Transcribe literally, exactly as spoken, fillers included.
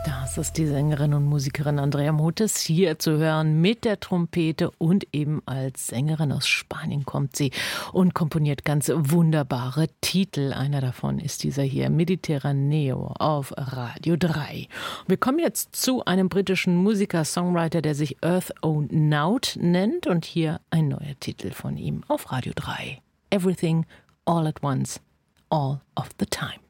Das ist die Sängerin und Musikerin Andrea Motes, hier zu hören mit der Trompete, und eben als Sängerin aus Spanien kommt sie und komponiert ganz wunderbare Titel. Einer davon ist dieser hier, Mediterraneo, auf Radio drei. Wir kommen jetzt zu einem britischen Musiker-Songwriter, der sich Earth O'Nowd nennt, und hier ein neuer Titel von ihm auf Radio drei. Everything, All at Once, All of the Time.